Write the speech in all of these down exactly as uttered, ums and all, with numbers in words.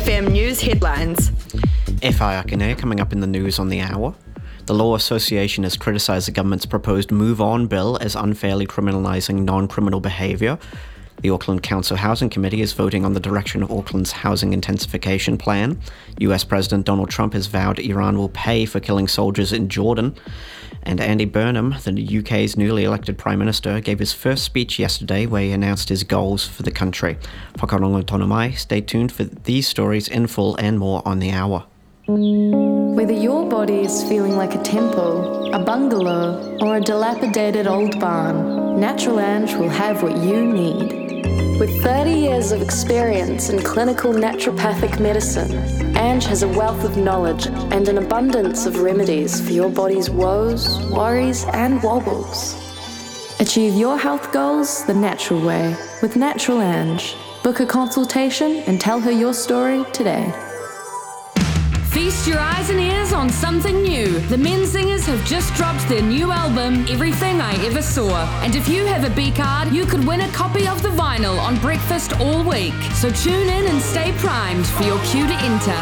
F M News headlines. F I Akane coming up in the news on the hour. The Law Association has criticised the government's proposed Move On bill as unfairly criminalising non-criminal behaviour. The Auckland Council Housing Committee is voting on the direction of Auckland's housing intensification plan. U S President Donald Trump has vowed Iran will pay for killing soldiers in Jordan. And Andy Burnham, the U K's newly elected Prime Minister, gave his first speech yesterday where he announced his goals for the country. Whakarongo tonu mai. Stay tuned for these stories in full and more on the hour. Whether your body is feeling like a temple, a bungalow, or a dilapidated old barn, Natural Ange will have what you need. With thirty years of experience in clinical naturopathic medicine, Ange has a wealth of knowledge and an abundance of remedies for your body's woes, worries, and wobbles. Achieve your health goals the natural way with Natural Ange. Book a consultation and tell her your story today. Feast your eyes and ears on something new. The Men Singers have just dropped their new album, Everything I Ever Saw. And if you have a B card, you could win a copy of the vinyl on breakfast all week. So tune in and stay primed for your cue to enter.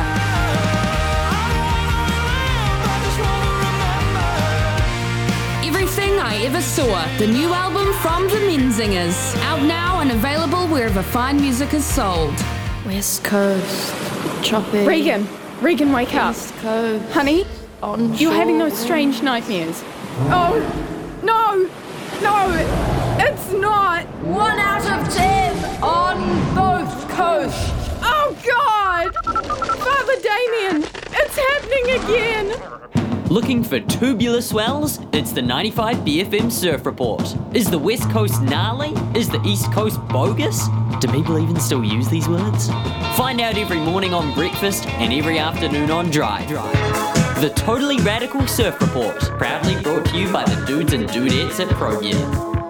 Everything I Ever Saw, the new album from the Men Singers. Out now and available wherever fine music is sold. West Coast, chopping. Regan! Regan, wake up. East Coast. Honey, Onshore. you're having those strange nightmares. Oh, no, no, it's not. One out of ten on both coasts. Oh, God! Father Damien, it's happening again. Looking for tubular swells? It's the ninety-five B F M Surf Report. Is the West Coast gnarly? Is the East Coast bogus? Do people even still use these words? Find out every morning on breakfast and every afternoon on Drive. The Totally Radical Surf Report, proudly brought to you by the dudes and dudettes at ProGear.